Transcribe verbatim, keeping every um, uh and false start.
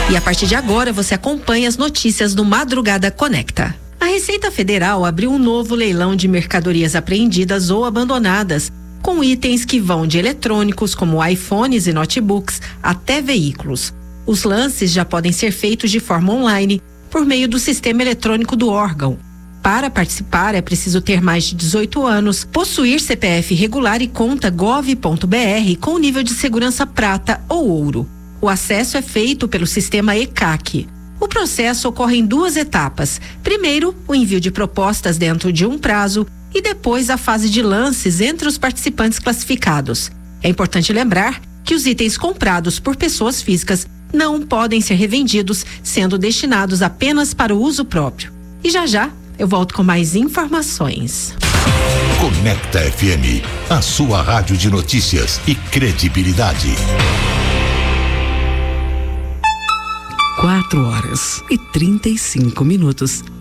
E a partir de agora você acompanha as notícias do Madrugada Conecta. A Receita Federal abriu um novo leilão de mercadorias apreendidas ou abandonadas, com itens que vão de eletrônicos como iPhones e notebooks até veículos. Os lances já podem ser feitos de forma online, por meio do sistema eletrônico do órgão. Para participar é preciso ter mais de dezoito anos, possuir C P F regular e conta gov ponto br com nível de segurança prata ou ouro. O acesso é feito pelo sistema E C A C. O processo ocorre em duas etapas. Primeiro, o envio de propostas dentro de um prazo e depois a fase de lances entre os participantes classificados. É importante lembrar que os itens comprados por pessoas físicas não podem ser revendidos, sendo destinados apenas para o uso próprio. E já já eu volto com mais informações. Conecta F M, a sua rádio de notícias e credibilidade. Quatro horas e trinta e cinco minutos.